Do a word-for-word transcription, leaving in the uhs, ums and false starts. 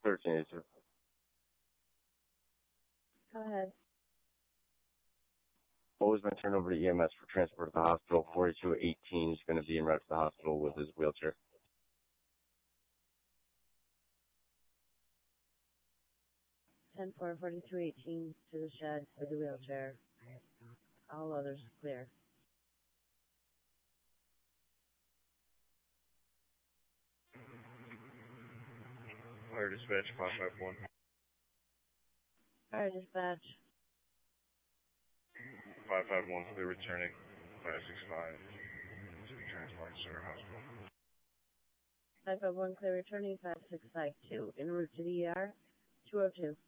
thirteen eighty-two. Go ahead. Always been turned over to E M S for transport to the hospital. forty-two eighteen is going to be en route to the hospital with his wheelchair. ten four forty-two eighteen to the shed with the wheelchair. All others clear. Fire dispatch, five five one. Fire dispatch. five five one, clear returning. five six five. To be transported to Center Hospital. five five one clear returning, five six five two. En route to the E R, two oh two.